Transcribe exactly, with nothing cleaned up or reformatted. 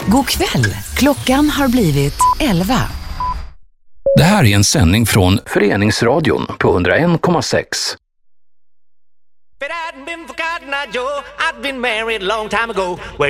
God kväll. Klockan har blivit elva. Det här är en sändning från Föreningsradion på hundra en komma sex. If it hadn't been for Cotton Eye Joe, I'd been married a long time ago. Where